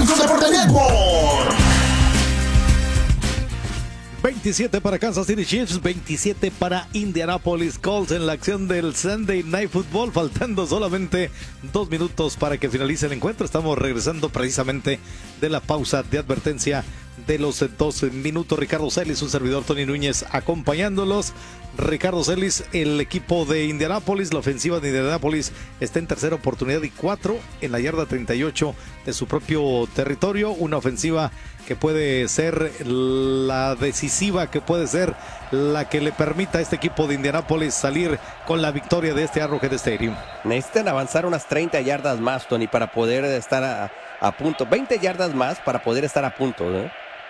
Jalisco Deporte Network. 27 para Kansas City Chiefs, 27 para Indianapolis Colts en la acción del Sunday Night Football, faltando solamente 2 minutos para que finalice el encuentro. Estamos regresando precisamente de la pausa de advertencia de los 12 minutos. Ricardo Celis, un servidor Tony Núñez acompañándolos. Ricardo Celis, el equipo de Indianapolis, la ofensiva de Indianapolis está en tercera oportunidad y 4 en la yarda 38 de su propio territorio. Una ofensiva que puede ser la decisiva, que puede ser la que le permita a este equipo de Indianapolis salir con la victoria de este Arrowhead Stadium. Necesitan avanzar unas 30 yardas más, Tony, para poder estar a punto. 20 yardas más para poder estar a punto, ¿eh?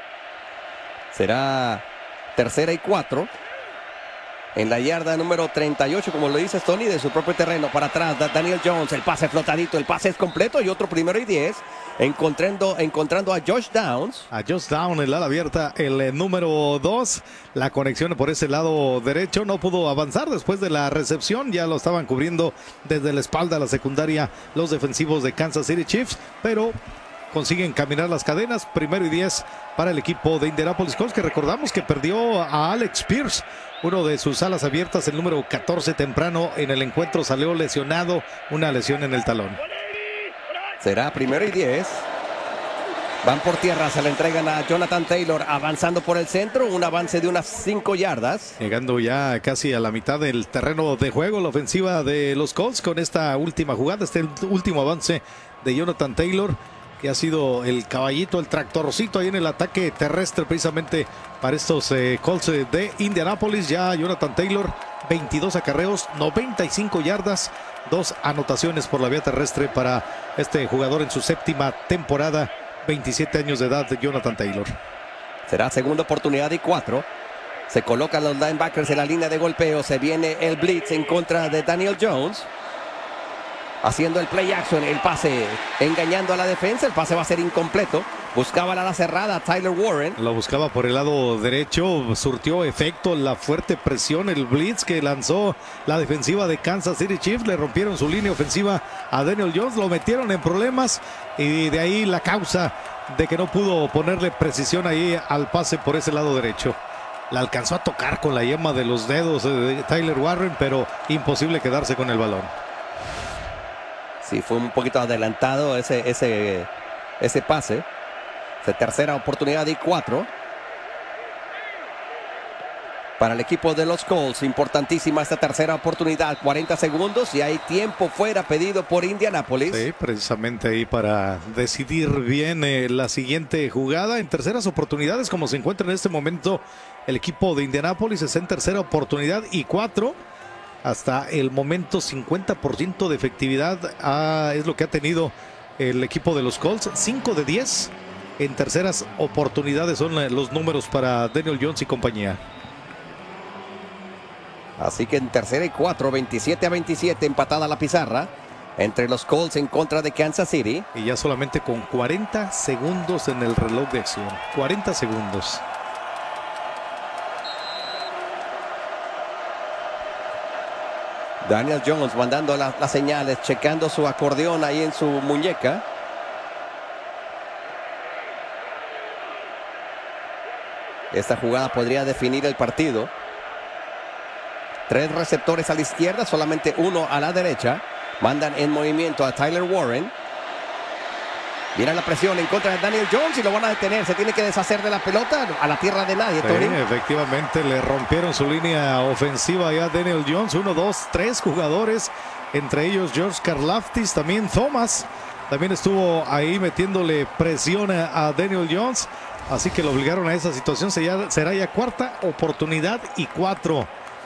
Será tercera y 4. En la yarda número 38, como lo dices, Tony, de su propio terreno. Para atrás, Daniel Jones, el pase flotadito, el pase es completo y otro primero y 10. Encontrando a Josh Downs. A Josh Downs, el ala abierta, el número 2. La conexión por ese lado derecho no pudo avanzar después de la recepción. Ya lo estaban cubriendo desde la espalda a la secundaria los defensivos de Kansas City Chiefs, pero consiguen caminar las cadenas. Primero y 10 para el equipo de Indianapolis Colts, que recordamos que perdió a Alex Pierce, uno de sus alas abiertas, el número 14 temprano en el encuentro. Salió lesionado, una lesión en el talón. Será primero y 10. Van por tierra, se le entregan a Jonathan Taylor, avanzando por el centro, un avance de unas 5 yardas. Llegando ya casi a la mitad del terreno de juego, la ofensiva de los Colts con esta última jugada, este último avance de Jonathan Taylor, que ha sido el caballito, el tractorcito ahí en el ataque terrestre precisamente para estos Colts de Indianapolis. Ya Jonathan Taylor, 22 acarreos, 95 yardas, 2 anotaciones por la vía terrestre para este jugador en su séptima temporada, 27 años de edad de Jonathan Taylor. Será segunda oportunidad y 4. Se colocan los linebackers en la línea de golpeo, se viene el blitz en contra de Daniel Jones. Haciendo el play action, el pase, engañando a la defensa, el pase va a ser incompleto. Buscaba la ala cerrada Tyler Warren. Lo buscaba por el lado derecho, surtió efecto la fuerte presión, el blitz que lanzó la defensiva de Kansas City Chiefs. Le rompieron su línea ofensiva a Daniel Jones, lo metieron en problemas y de ahí la causa de que no pudo ponerle precisión ahí al pase por ese lado derecho. La alcanzó a tocar con la yema de los dedos de Tyler Warren, pero imposible quedarse con el balón. Sí, fue un poquito adelantado ese pase. Tercera oportunidad y 4. Para el equipo de los Colts, importantísima esta tercera oportunidad. 40 segundos y hay tiempo fuera pedido por Indianapolis. Sí, precisamente ahí para decidir bien la siguiente jugada. En terceras oportunidades, como se encuentra en este momento el equipo de Indianapolis, es en tercera oportunidad y 4. Hasta el momento 50% de efectividad es lo que ha tenido el equipo de los Colts. 5 de 10 en terceras oportunidades son los números para Daniel Jones y compañía. Así que en tercera y 4, 27-27, empatada la pizarra entre los Colts en contra de Kansas City. Y ya solamente con 40 segundos en el reloj de acción. 40 segundos. Daniel Jones mandando las señales, checando su acordeón ahí en su muñeca. Esta jugada podría definir el partido. 3 receptores a la izquierda, solamente 1 a la derecha. Mandan en movimiento a Tyler Warren. Viene la presión en contra de Daniel Jones y lo van a detener. Se tiene que deshacer de la pelota a la tierra de nadie, Tony. Sí, efectivamente le rompieron su línea ofensiva ya a Daniel Jones. 1, 2, 3 jugadores, entre ellos George Karlaftis, también Thomas. También estuvo ahí metiéndole presión a Daniel Jones. Así que lo obligaron a esa situación. Será ya cuarta oportunidad y 4.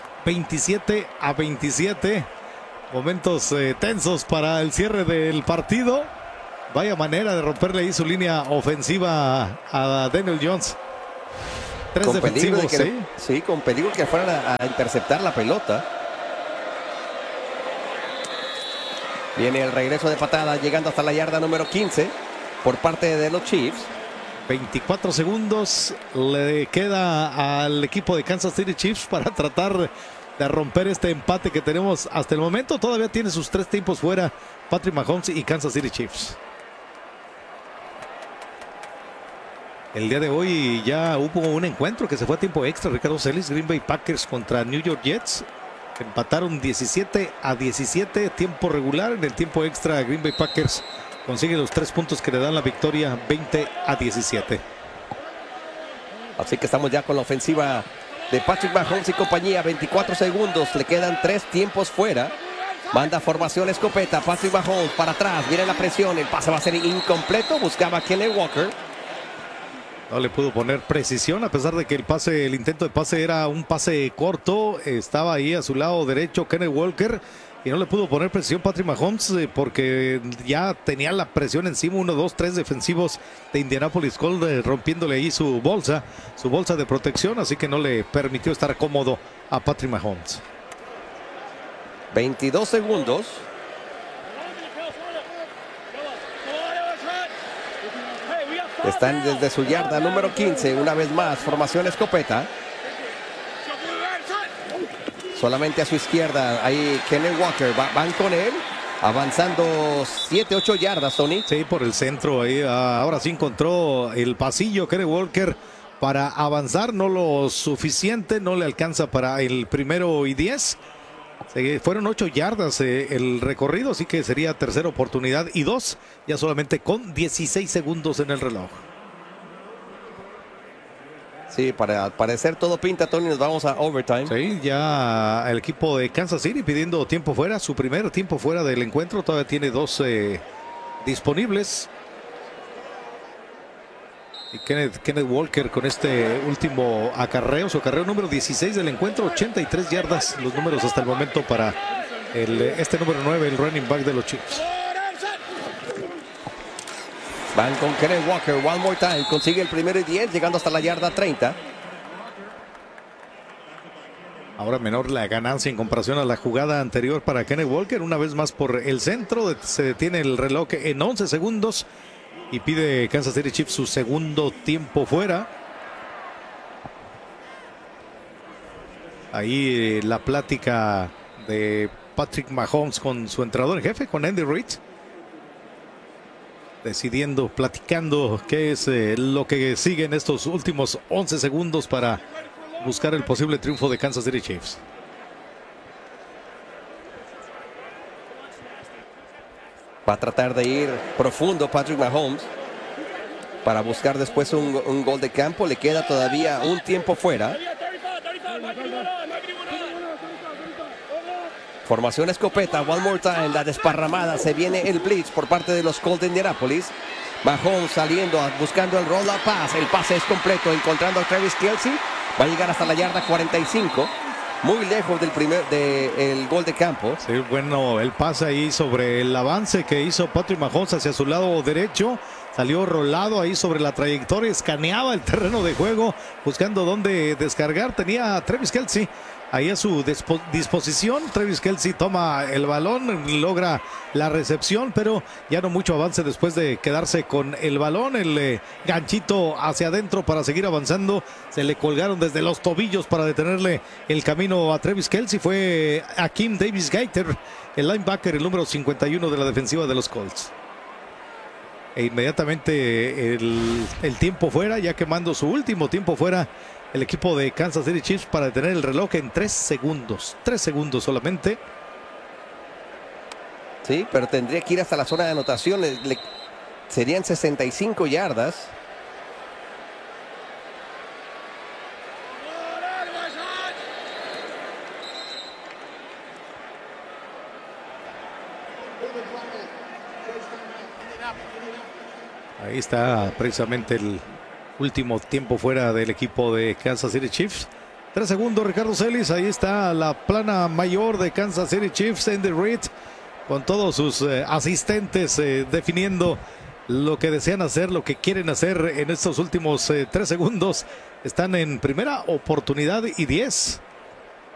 27-27. Momentos tensos para el cierre del partido. Vaya manera de romperle ahí su línea ofensiva a Daniel Jones. 3 defensivos, ¿sí? Sí, con peligro que fueran a interceptar la pelota. Viene el regreso de patada, llegando hasta la yarda número 15 por parte de los Chiefs. 24 segundos le queda al equipo de Kansas City Chiefs para tratar de romper este empate que tenemos hasta el momento. Todavía tiene sus 3 tiempos fuera Patrick Mahomes y Kansas City Chiefs. El día de hoy ya hubo un encuentro que se fue a tiempo extra, Ricardo Celis. Green Bay Packers contra New York Jets. Empataron 17-17, tiempo regular. En el tiempo extra, Green Bay Packers consigue los 3 puntos que le dan la victoria, 20-17. Así que estamos ya con la ofensiva de Patrick Mahomes y compañía. 24 segundos, le quedan 3 tiempos fuera. Manda formación escopeta, Patrick Mahomes para atrás, viene la presión, el pase va a ser incompleto, buscaba a Kenneth Walker. No le pudo poner precisión, a pesar de que el intento de pase era un pase corto. Estaba ahí a su lado derecho Kenneth Walker y no le pudo poner precisión Patrick Mahomes porque ya tenía la presión encima. 1, 2, 3 defensivos de Indianapolis Colts rompiéndole ahí su bolsa de protección, así que no le permitió estar cómodo a Patrick Mahomes. 22 segundos. Están desde su yarda número 15. Una vez más, formación escopeta. Solamente a su izquierda. Ahí Kenneth Walker. Van con él. Avanzando 7, 8 yardas, Tony. Sí, por el centro. Ahí ahora sí encontró el pasillo Kenneth Walker para avanzar. No lo suficiente. No le alcanza para el 1º y 10. Fueron 8 yardas el recorrido, así que sería tercera oportunidad y 2, ya solamente con 16 segundos en el reloj. Sí, para parecer todo pinta, Tony, nos vamos a overtime. Sí, ya el equipo de Kansas City pidiendo tiempo fuera, su primer tiempo fuera del encuentro, todavía tiene 2 disponibles. Y Kenneth Walker con este último acarreo, su acarreo número 16 del encuentro, 83 yardas, los números hasta el momento para este número 9, el running back de los Chiefs. Van con Kenneth Walker, one more time, consigue el 1º y 10, llegando hasta la yarda 30. Ahora menor la ganancia en comparación a la jugada anterior para Kenneth Walker, una vez más por el centro, se detiene el reloj en 11 segundos. Y pide Kansas City Chiefs su segundo tiempo fuera. Ahí la plática de Patrick Mahomes con su entrenador en jefe, con Andy Reid. Decidiendo, platicando qué es lo que sigue en estos últimos 11 segundos para buscar el posible triunfo de Kansas City Chiefs. Va a tratar de ir profundo Patrick Mahomes para buscar después un gol de campo. Le queda todavía un tiempo fuera. Formación escopeta, one more time, la desparramada. Se viene el blitz por parte de los Colts de Indianapolis. Mahomes saliendo, buscando el roll-up pass. El pase es completo, encontrando a Travis Kelce. Va a llegar hasta la yarda 45. Muy lejos del gol de campo. Sí, bueno, el pase ahí sobre el avance que hizo Patrick Mahomes hacia su lado derecho. Salió rolado ahí sobre la trayectoria, escaneaba el terreno de juego, buscando dónde descargar. Tenía a Travis Kelce ahí a su disposición. Travis Kelce toma el balón, logra la recepción, pero ya no mucho avance después de quedarse con el balón. El ganchito hacia adentro para seguir avanzando. Se le colgaron desde los tobillos para detenerle el camino a Travis Kelce. Fue Akeem Davis-Gaither, el linebacker, el número 51 de la defensiva de los Colts. E inmediatamente el tiempo fuera, ya quemando su último tiempo fuera el equipo de Kansas City Chiefs para detener el reloj en 3 segundos. 3 segundos solamente. Sí, pero tendría que ir hasta la zona de anotación. Serían 65 yardas. Ahí está precisamente el último tiempo fuera del equipo de Kansas City Chiefs. 3 segundos, Ricardo Celis. Ahí está la plana mayor de Kansas City Chiefs, Andy Reid, con todos sus asistentes definiendo lo que desean hacer, lo que quieren hacer en estos últimos 3 segundos. Están en primera oportunidad y 10.